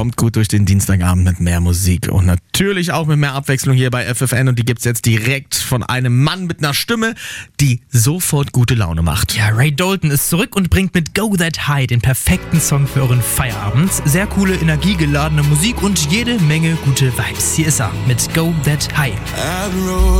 kommt gut durch den Dienstagabend mit mehr Musik und natürlich auch mit mehr Abwechslung hier bei FFN und die gibt's jetzt direkt von einem Mann mit einer Stimme, die sofort gute Laune macht. Ja, Ray Dalton ist zurück und bringt mit Go That High den perfekten Song für euren Feierabend. Sehr coole, energiegeladene Musik und jede Menge gute Vibes. Hier ist er mit Go That High.